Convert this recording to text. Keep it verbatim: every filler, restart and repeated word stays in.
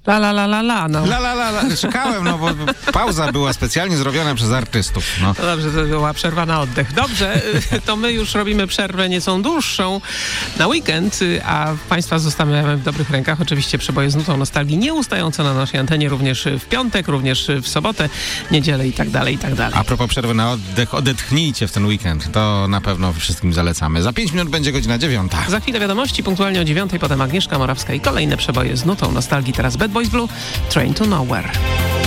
La la la la la, no. La la la la, czekałem, no bo pauza była specjalnie zrobiona przez artystów. No. No dobrze, to była przerwa na oddech. Dobrze, to my już robimy przerwę nieco dłuższą na weekend, a Państwa zostawiamy w dobrych rękach. Oczywiście przeboje z nutą nostalgii nieustające na naszej antenie również w piątek, również w sobotę, niedzielę i tak dalej, i tak dalej. A propos przerwy na oddech, odetchnijcie w ten weekend. To na pewno wszystkim zalecamy. Za pięć minut będzie godzina dziewiąta. Za chwilę wiadomości, punktualnie o dziewiątej, potem Agnieszka Morawska i kolejne przeboje z nutą nostalgii. Teraz Bad Boys Blue, Train to Nowhere.